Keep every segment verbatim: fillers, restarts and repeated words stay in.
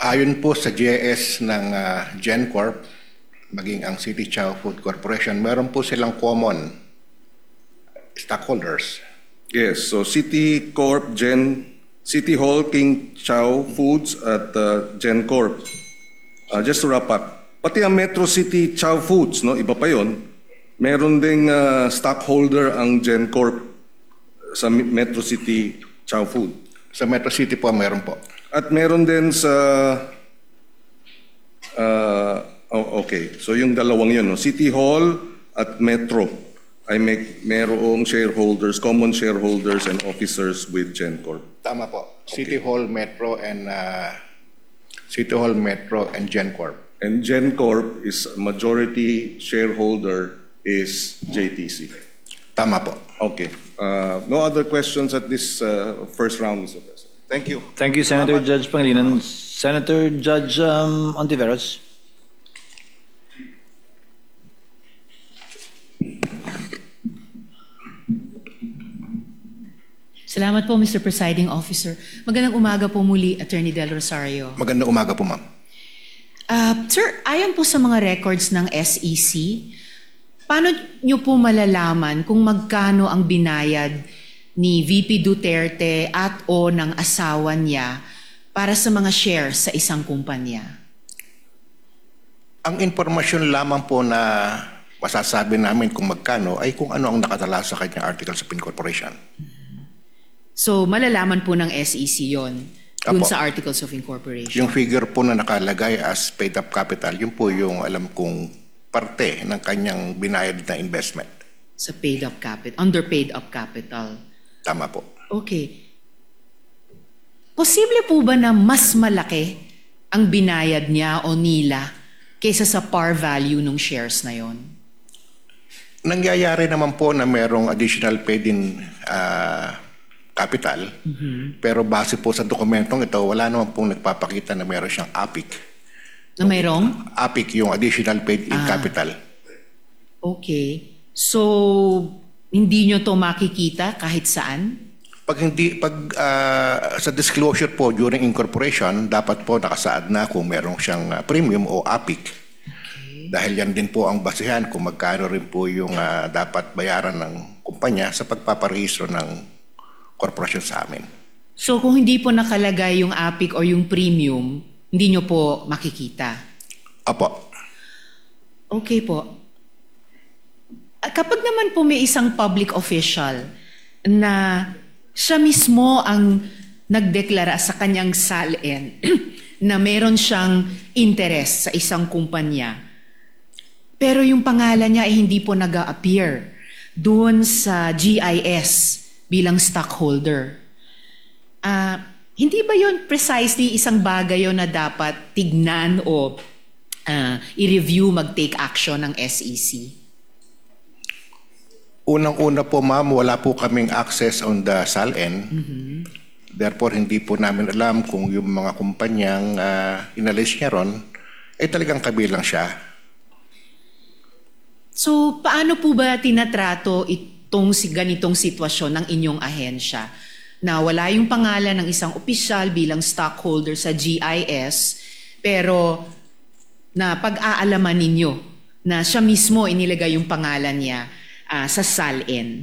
Ayon po sa G I S ng uh, GenCorp, maging ang City Chow Food Corporation, meron po silang common stockholders. Yes, so City Corp, Gen, City Hall, King Chow Foods at uh, GenCorp. Uh, just to wrap up, pati ang Metro City Chow Foods, no, iba pa yon, meron ding uh, stockholder ang GenCorp sa Metro City Chow Food. Sa Metro City po, meron po. At meron din sa, uh, oh, okay, so yung dalawang yun, no? City Hall at Metro ay may merong shareholders, common shareholders and officers with GenCorp. Tama po. City Hall, Metro, and uh, City Hall, Metro, and GenCorp. And GenCorp is majority shareholder is J T C. Tama po. Okay. Uh, no other questions at this uh, first round, Mister President. Thank you. Thank you, Senator Salamat. Judge Pangilinan. Senator Judge um, Ontiveros. Salamat po, Mister Presiding Officer. Magandang umaga po muli, Attorney Del Rosario. Magandang umaga po, ma'am. Uh, sir, ayon po sa mga records ng S E C, paano nyo po malalaman kung magkano ang binayad ni V P Duterte at o ng asawa niya para sa mga shares sa isang kumpanya? Ang impormasyon lamang po na masasabi namin kung magkano ay kung ano ang nakatala sa kanyang Articles of Incorporation. So, malalaman po ng S E C yon dun Apo. sa Articles of Incorporation? Yung figure po na nakalagay as paid up capital, yun po yung alam kong parte ng kanyang binayad na investment. Sa paid up capital, under paid up capital. Tama po. Okay. Posible po ba na mas malaki ang binayad niya o nila kaysa sa par value ng shares na yon? Nangyayari naman po na merong additional paid in uh, capital, mm-hmm. pero base po sa dokumentong ito, wala naman pong nagpapakita na meron siyang A P I C. Na mayroong? A P I C, yung additional paid in ah. capital. Okay. So, hindi nyo to makikita kahit saan? Pag hindi, pag uh, sa disclosure po during incorporation, dapat po nakasaad na kung meron siyang uh, premium o A P I C. Okay. Dahil yan din po ang basihan kung magkano rin po yung uh, dapat bayaran ng kumpanya sa pagpaparehistro ng korporasyon sa amin. So kung hindi po nakalagay yung A P I C o yung premium, hindi nyo po makikita? Opo. Okay po. Kapag naman po may isang public official na siya mismo ang nagdeklara sa kanyang S A L N na meron siyang interest sa isang kumpanya, pero yung pangalan niya ay hindi po nag-a-appear doon sa G I S bilang stockholder, uh, hindi ba yun precisely isang bagay yun na dapat tignan o uh, i-review, mag-take action ng S E C? Unang-una po, ma'am, wala po kaming access on the S A L N. Mm-hmm. Therefore, hindi po namin alam kung yung mga kumpanyang uh, inalis niya ron ay talagang kabilang siya. So, paano po ba tinatrato itong si ganitong sitwasyon ng inyong ahensya? Na wala yung pangalan ng isang opisyal bilang stockholder sa G I S, pero na pag-aalaman ninyo na siya mismo inilagay yung pangalan niya Uh, sa S A L N?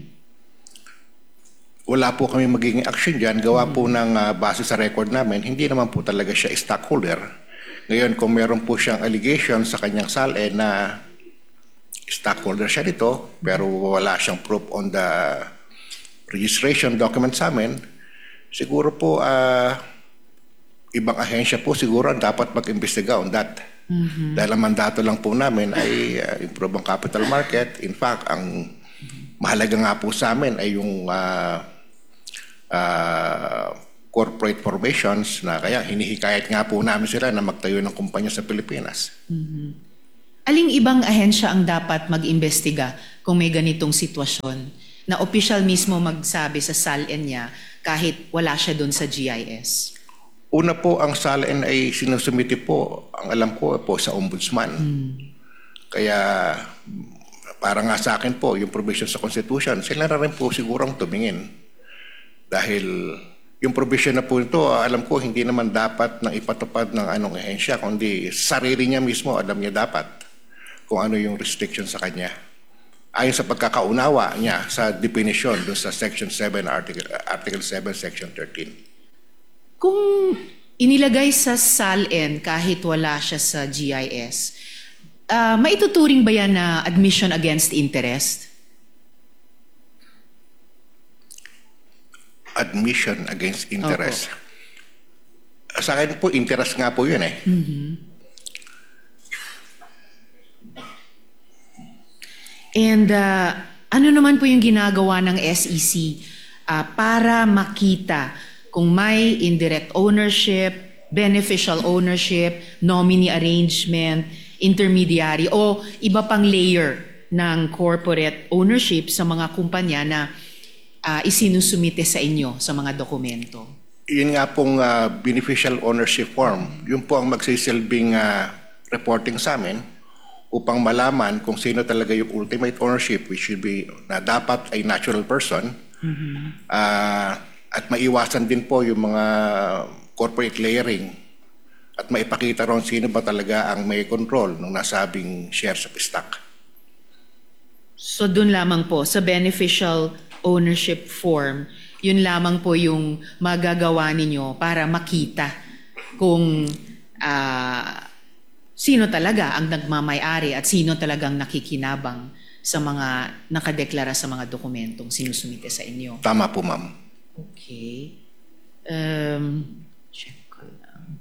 Wala po kami magiging action dyan. Gawa po ng uh, base sa record namin, hindi naman po talaga siya stockholder. Ngayon, kung meron po siyang allegation sa kanyang S A L N na stockholder siya dito, pero wala siyang proof on the registration document sa amin, siguro po uh, ibang ahensya po siguro dapat mag-imbestiga on that. Mm-hmm. Dahil ang mandato lang po namin ay uh, improve ang capital market. In fact, ang mahalaga nga po sa amin ay yung uh, uh, corporate formations na kaya hinihikayat nga po namin sila na magtayo ng kumpanya sa Pilipinas. Mm-hmm. Aling ibang ahensya ang dapat mag-imbestiga kung may ganitong sitwasyon na opisyal mismo magsabi sa S A L N niya kahit wala siya doon sa G I S? Una po, ang S A L N ay sinusumiti po, ang alam ko po, sa Ombudsman. Hmm. Kaya para nga sa akin po, yung provision sa Constitution, sila na rin po sigurong tumingin. Dahil yung provision na po ito, ah, alam ko, hindi naman dapat nang ipatupad ng anong ehensya, kundi sarili niya mismo, alam niya dapat kung ano yung restriction sa kanya. Ayon sa pagkakaunawa niya sa definition doon sa Section seven, Article, Article seven, Section thirteen. Kung inilagay sa S A L N kahit wala siya sa G I S, ah, maituturing ba yan na admission against interest? Admission against interest. Sa akin po, interest nga po yun eh. And ah, ano naman po yung ginagawa ng S E C ah, para makita kung may indirect ownership, beneficial ownership, nominee arrangement, intermediary o iba pang layer ng corporate ownership sa mga kumpanya na ah, isinusumite sa inyo sa mga dokumento? Yun nga pong ah, beneficial ownership form, yun po ang magsisilbing ah, reporting sa amin upang malaman kung sino talaga yung ultimate ownership, which should be na dapat ay natural person. Ah, at maiwasan din po yung mga corporate layering at maipakita ron sino ba talaga ang may control ng nasabing shares of stock. So doon lamang po sa beneficial ownership form, yun lamang po yung magagawa ninyo para makita kung ah, sino talaga ang nagmamay-ari at sino talagang nakikinabang sa mga nakadeklara sa mga dokumentong sinusumite sa inyo. Tama po, ma'am. Okay. Um, check ko lang.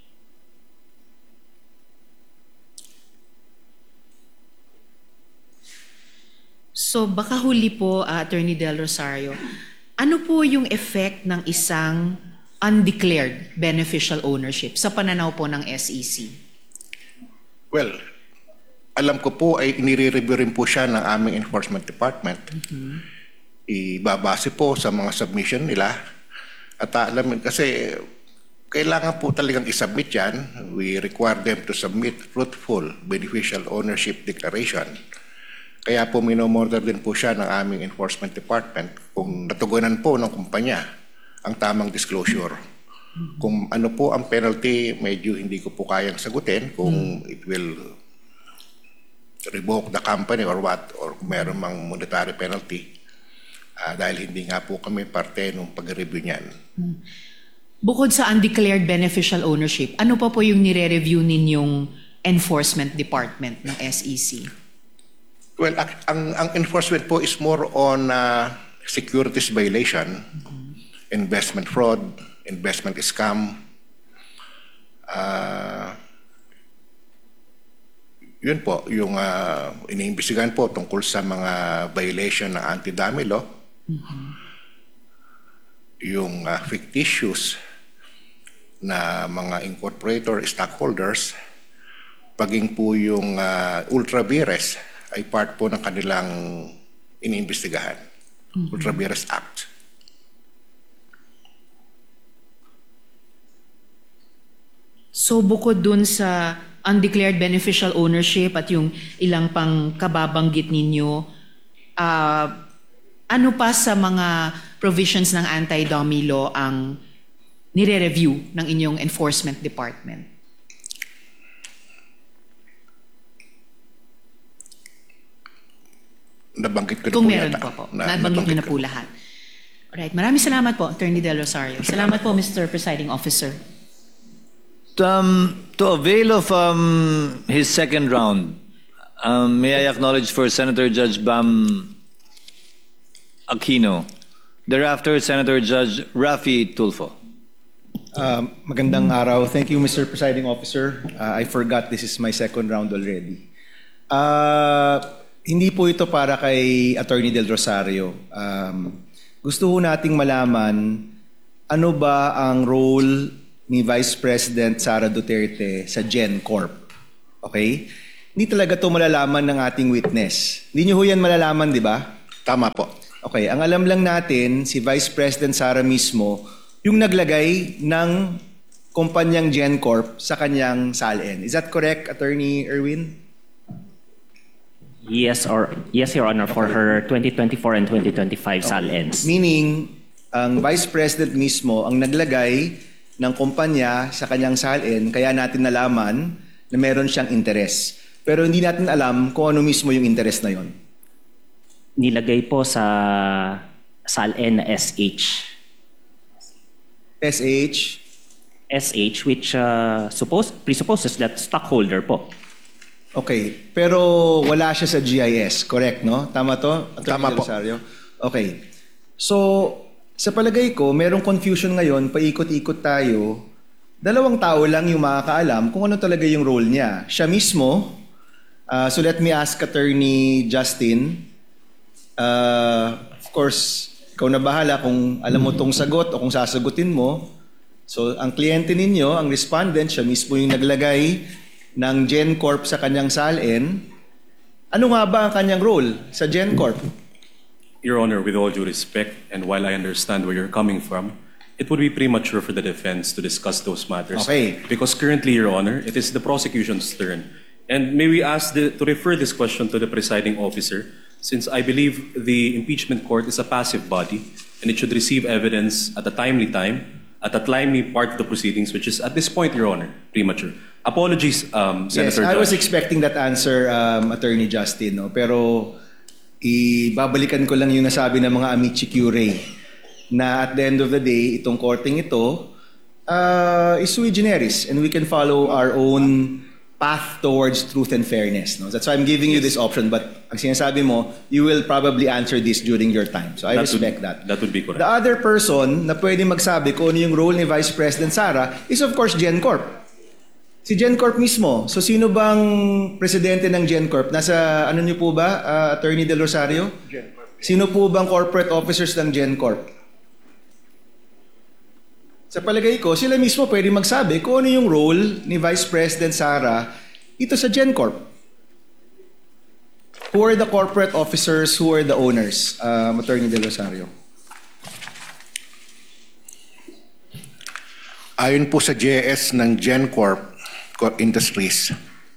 So baka huli po, uh, Attorney Del Rosario, ano po yung effect ng isang undeclared beneficial ownership sa pananaw po ng S E C? Well, alam ko po ay inire-review rin po siya ng aming enforcement department. Ibabase po sa mga submission nila. At ah, alam mo, kasi kailangan po talagang isubmit yan. We require them to submit truthful beneficial ownership declaration. Kaya po minomonitor din po siya ng aming enforcement department kung natugunan po ng kumpanya ang tamang disclosure. Kung ano po ang penalty, medyo hindi ko po kayang sagutin kung it will revoke the company or what, or kung meron mang monetary penalty. Ah, dahil hindi nga po kami parte nung pag-review niyan. Bukod sa undeclared beneficial ownership, ano pa po yung nire-review ninyong enforcement department ng S E C? Well, ak- ang, ang enforcement po is more on uh, securities violation, investment fraud, investment scam. Uh, yun po, yung uh, iniimbestigahan po tungkol sa mga violation ng anti-dummy law. Yung uh, fictitious na mga incorporator stockholders, paging po yung uh, ultra vires ay part po ng kanilang iniimbestigahan. Ultra Vires Act. So bukod dun sa undeclared beneficial ownership at yung ilang pang kababanggit ninyo, ah, ano pa sa mga provisions ng anti-dummy law ang nire-review ng inyong enforcement department? Nabanggit ko na Kung po meron yata. pa po. Na- Nabanggit niyo na ko. po lahat. Alright, maraming salamat po, Attorney Del Rosario. Salamat po, Mister Presiding Officer. Um, to avail of um, his second round, um, may I acknowledge for Senator Judge Bam Aquino. Thereafter, Senator Judge Rafi Tulfo. Um, magandang araw. Thank you, Mister Presiding Officer. Uh, I forgot this is my second round already. Uh, hindi po ito para kay Attorney Del Rosario. Um, gusto ho nating malaman ano ba ang role ni Vice President Sara Duterte sa GenCorp. Okay? Hindi talaga ito malalaman ng ating witness. Hindi niyo ho yan malalaman, di ba? Tama po. Okay, ang alam lang natin, si Vice President Sara mismo, yung naglagay ng kumpanyang GenCorp sa kanyang S A L N. Is that correct, Attorney Erwin? Yes, or yes, Your Honor, for her twenty twenty-four and twenty twenty-five S A L Ns. Meaning, Ang Vice President mismo ang naglagay ng kumpanya sa kanyang salin, kaya natin nalaman na meron siyang interes. Pero hindi natin alam kung ano mismo yung interes na yon. Nilagay po sa SALN na S H. S H, S H which uh, suppose, presupposes that stockholder po. okay. Pero wala siya sa G I S, correct, no? Tama to? Attorney Tama po. Rosario? Okay. So, sa palagay ko, merong confusion ngayon, paikot-ikot tayo. Dalawang tao lang yung makakaalam kung ano talaga yung role niya. Siya mismo, uh, so let me ask Attorney Justin, uh, of course, ikaw na bahala kung alam mo tong sagot o kung sasagutin mo. So, ang kliyente ninyo, ang respondent, siya mismo yung naglagay ng GenCorp sa kanyang salin. Ano nga ba ang kanyang role sa GenCorp? Your Honor, with all due respect, and while I understand where you're coming from, it would be premature for the defense to discuss those matters. Okay. Because currently, Your Honor, it is the prosecution's turn. And may we ask the, to refer this question to the presiding officer, since I believe the impeachment court is a passive body, and it should receive evidence at a timely time, at a timely part of the proceedings, which is, at this point, Your Honor, premature. Apologies, um, Yes, Senator I was Judge. expecting that answer, um, Attorney Justin. No? Pero ibabalikan ko lang yung nasabi ng mga amici curiae na at the end of the day, itong korteng ito uh, is sui generis and we can follow our own path towards truth and fairness. No? That's why I'm giving you this option. But ang sinasabi mo, you will probably answer this during your time. So I That would- respect that. that would be correct. The other person na pwede magsabi kung ano yung role ni Vice President Sara is of course GenCorp. Si GenCorp mismo. So sino bang presidente ng GenCorp? Nasa ano niyo po ba, uh, Attorney Del Rosario? Sino po bang corporate officers ng GenCorp? Sa palagay ko, sila mismo pwede magsabi kung ano yung role ni Vice President Sara ito sa GenCorp. Who are the corporate officers? Who are the owners? Um, Attorney Del Rosario. Ayon po sa J S ng GenCorp Industries,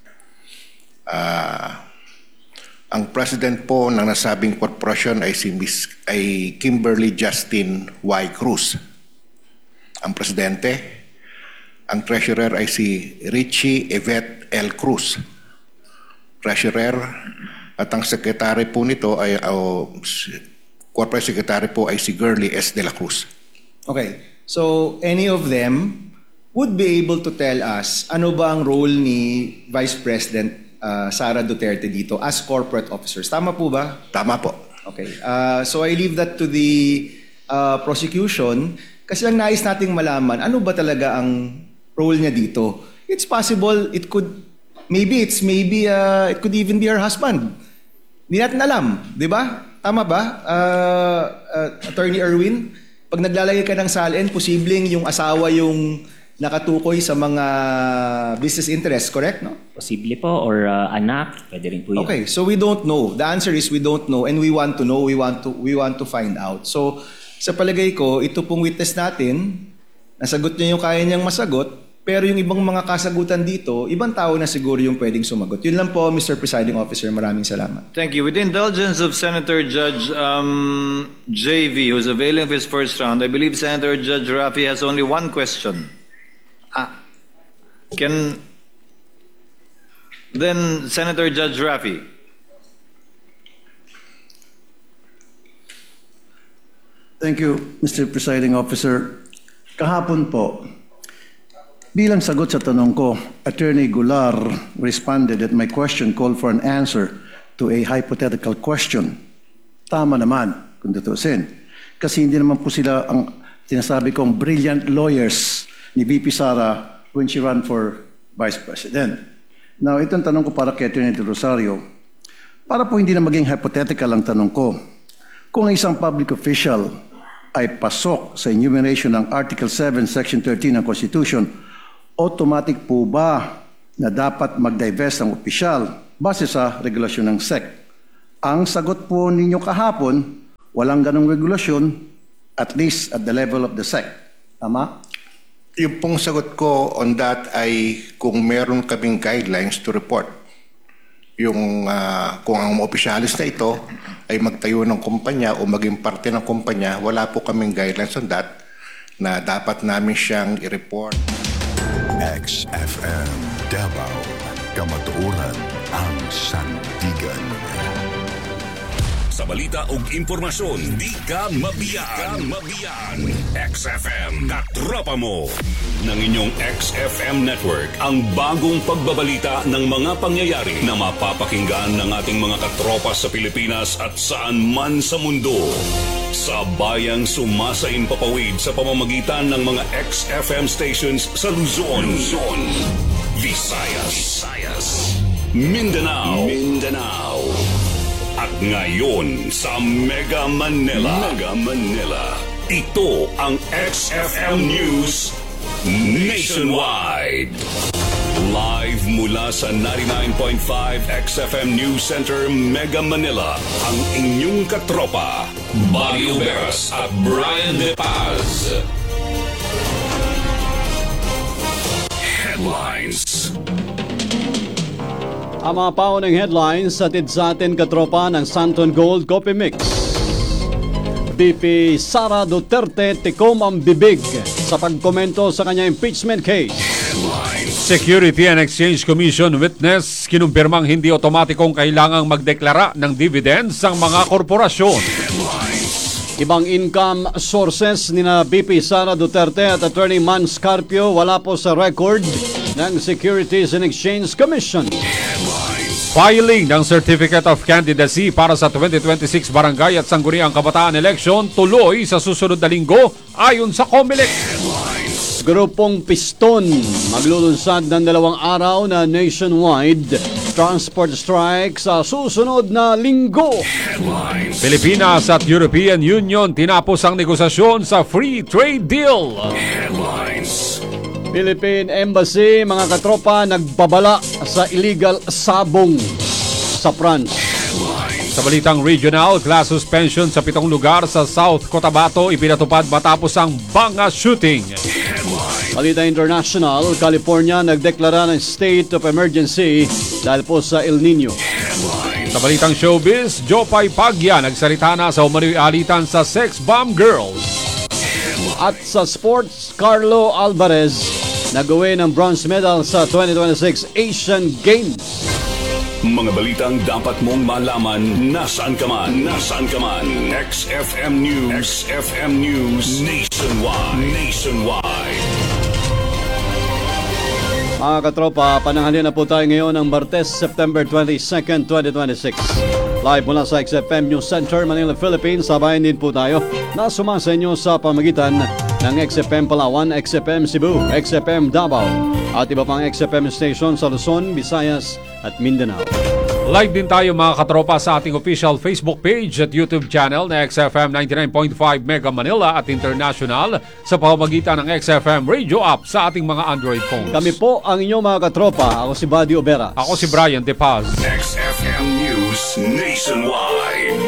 ah, ang president po ng nasabing korporasyon ay si Miss ay Kimberly Justin Y. Cruz. Ang presidente, ang treasurer ay si Richie Yvette L. Cruz. Treasurer at ang secretary po nito ay o, si- corporate secretary po ay si Girly S. De La Cruz. Okay. So, any of them would be able to tell us ano ba ang role ni Vice President uh, Sara Duterte dito as corporate officers. Tama po ba? Tama po. Okay. Uh, so, I leave that to the uh, prosecution kasi lang nais nating malaman ano ba talaga ang role niya dito. It's possible it could, maybe it's maybe, uh, it could even be her husband. Hindi natin alam. Di ba? Tama ba? Uh, uh, Attorney Erwin? Pag naglalagay ka ng salin, posibleng yung asawa yung nakatukoy sa mga business interests, correct? No? Posible po, or uh, anak, pwede rin po yun. Okay, so we don't know. The answer is we don't know and we want to know, we want to we want to find out. So sa palagay ko, ito pong witness natin, nasagot niya yung kaya niyang masagot, pero yung ibang mga kasagutan dito, ibang tao na siguro yung pwedeng sumagot. Yun lang po, Mister Presiding Officer. Maraming salamat. Thank you. With the indulgence of Senator Judge um, J V, who's availing of his first round, I believe Senator Judge Rafi has only one question. Ah, can then Senator Judge Rafi? Thank you, Mister Presiding Officer. Kahapon po, bilang sagot sa tanong ko, Attorney Goulart responded that my question called for an answer to a hypothetical question. Tama naman, kung tutusin. Kasi hindi naman po sila ang sinasabi kong brilliant lawyers ni V P Sara when she ran for Vice President. Now, itong tanong ko para kay Attorney Del Rosario, para po hindi na maging hypothetical ang tanong ko, kung ang isang public official ay pasok sa enumeration ng Article seven, Section thirteen ng Constitution, automatic po ba na dapat mag-divest ang opisyal base sa regulasyon ng S E C? Ang sagot po ninyo kahapon, walang ganong regulasyon, at least at the level of the S E C. Tama? Yung pong sagot ko on that ay kung meron kaming guidelines to report. yung ah, kung ang mga opisyalis na ito ay magtayo ng kumpanya o maging parte ng kumpanya, wala po kaming guidelines on that na dapat namin siyang i-report. X F M Davao, kamatuoran ang sandigan. Sa balita ug impormasyon, di ka mabiyaan. mabiyaan. X F M, katropa mo. Ng inyong X F M Network, ang bagong pagbabalita ng mga pangyayari na mapapakinggan ng ating mga katropa sa Pilipinas at saan man sa mundo. Sa bayang sumasain papawid sa pamamagitan ng mga X F M stations sa Luzon, Luzon, Visayas, Visayas, Mindanao, Mindanao. At ngayon sa Mega Manila, Mega Manila, ito ang X F M News Nationwide. Live mula sa ninety-nine point five X F M News Center, Mega Manila, ang inyong katropa, Buddy Uberas at Brian De Paz. Headlines. Ang mga paunang headlines atid sa atin katropa ng Santon Gold Coffee Mix. B P Sara Duterte tikom ang bibig sa pagkomento sa kanyang impeachment case. Security and Exchange Commission witness kinumpirmang hindi otomatikong kailangang magdeklara ng dividends ang mga korporasyon. Ibang income sources ni na B P Sara Duterte at Attorney Man Scarpio wala po sa record ng Securities and Exchange Commission. Filing ng Certificate of Candidacy para sa twenty twenty-six Barangay at Sangguniang Kabataan Election tuloy sa susunod na linggo ayon sa COMELEC. Grupong Piston maglulunsad ng dalawang araw na nationwide transport strike sa susunod na linggo. Pilipinas at European Union tinapos ang negosasyon sa free trade deal. Philippine Embassy, mga katropa, nagbabala sa illegal sabong sa France. Sa balitang regional, class suspension sa pitong lugar sa South Cotabato ipinatupad matapos ang banga shooting. Balita international, California nagdeklara ng state of emergency dahil po sa El Nino. Sa balitang showbiz, Jopay Pagya nagsalita na sa umano'y alitan sa sex bomb girls. At sa sports, Carlo Alvarez nag-uwi ng bronze medal sa twenty twenty-six Asian Games. Mga balitang dapat mong malaman nasaan ka man, nasaan ka man. X F M News, X F M News Nationwide, Nationwide. Mga katropa, pananghalian na po tayo ngayon ng Martes, September twenty-second, twenty twenty-six. Live mula sa X F M News Center, Manila, Philippines. Sabayan din po tayo na sumasa inyo sa pamagitan ng X F M Palawan, X F M Cebu, X F M Davao at iba pang X F M station sa Luzon, Visayas at Mindanao. Live din tayo mga katropa sa ating official Facebook page at YouTube channel na X F M ninety-nine point five Mega Manila at International sa pamamagitan ng X F M radio app sa ating mga Android phones. Kami po ang inyong mga katropa. Ako si Buddy Uberas. Ako si Brian De Paz. X F M News Nationwide.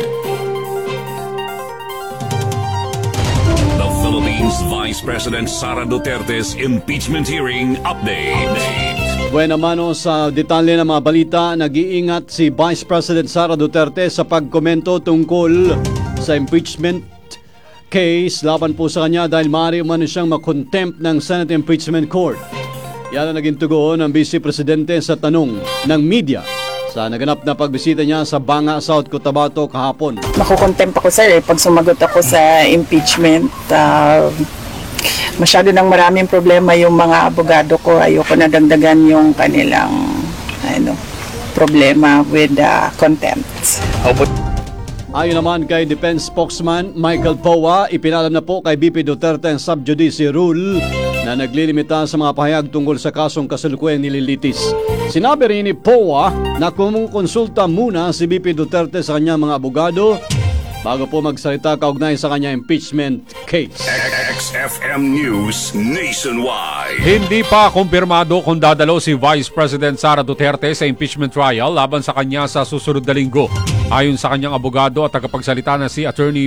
The Philippines Vice President Sara Duterte's impeachment hearing update. Buena mano sa detalye ng mga balita, nag-iingat si Vice President Sara Duterte sa pagkomento tungkol sa impeachment case laban po sa kanya dahil maaari umano siyang makontempt ng Senate Impeachment Court. Yan ang naging tugon ng Vice Presidente sa tanong ng media sa naganap na pagbisita niya sa Banga, South Cotabato kahapon. Makukontempt ako sir eh, pag sumagot ako sa impeachment. Uh, masyado nang maraming problema yung mga abogado ko. Ayoko na dagdagan yung kanilang ano, problema with uh, contempt. Ayon naman kay Defense Spokesman Michael Powa, ipinalam na po kay B P Duterte ang sub judice rule na naglilimita sa mga pahayag tungkol sa kasong kasalukuyang nililitis. Sinabi rin ni Powa na kumukonsulta muna si B P Duterte sa kanyang mga abogado bago po magsalita kaugnay sa kanyang impeachment case. X F M News Nationwide. Hindi pa kumpirmado kung dadalo si Vice President Sara Duterte sa impeachment trial laban sa kanya sa susunod na linggo. Ayon sa kanyang abogado at tagapagsalita na si Attorney